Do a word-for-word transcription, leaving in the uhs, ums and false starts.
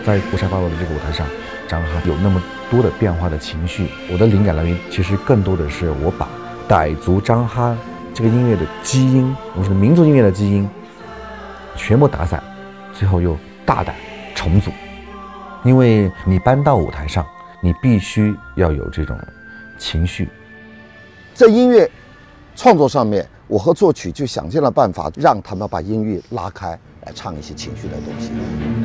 在胡沙巴罗的这个舞台上，张翰有那么多的变化的情绪。我的灵感来源其实更多的是我把傣族张翰这个音乐的基因，我们说的民族音乐的基因全部打散，最后又大胆重组。因为你搬到舞台上，你必须要有这种情绪。 在音乐创作上面，我和作曲就想尽了办法，让他们把音乐拉开，来唱一些情绪的东西。